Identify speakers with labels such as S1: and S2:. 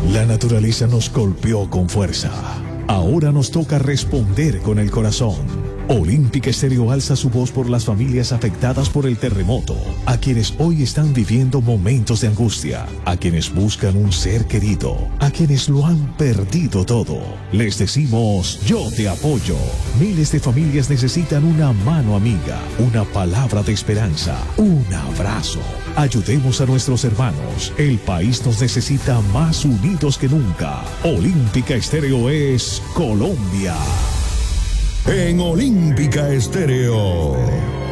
S1: La naturaleza nos golpeó con fuerza. Ahora nos toca responder con el corazón. Olímpica Estéreo alza su voz por las familias afectadas por el terremoto, a quienes hoy están viviendo momentos de angustia, a quienes buscan un ser querido, a quienes lo han perdido todo. Les decimos, yo te apoyo. Miles de familias necesitan una mano amiga, una palabra de esperanza, un abrazo. Ayudemos a nuestros hermanos. El país nos necesita más unidos que nunca. Olímpica Estéreo es Colombia.
S2: En Olímpica Estéreo.